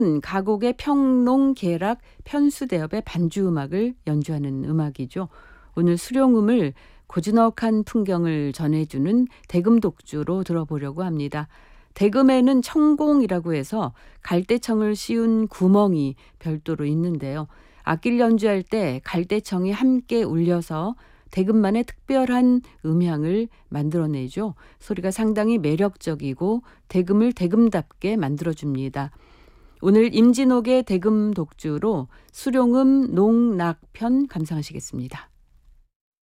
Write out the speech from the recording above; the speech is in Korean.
가곡의 평농, 계락, 편수대엽의 반주 음악을 연주하는 음악이죠. 오늘 수룡음을 고즈넉한 풍경을 전해주는 대금독주로 들어보려고 합니다. 대금에는 청공이라고 해서 갈대청을 씌운 구멍이 별도로 있는데요. 악기를 연주할 때 갈대청이 함께 울려서 대금만의 특별한 음향을 만들어내죠. 소리가 상당히 매력적이고 대금을 대금답게 만들어줍니다. 오늘 임진옥의 대금 독주로 수룡음 농락편 감상하시겠습니다.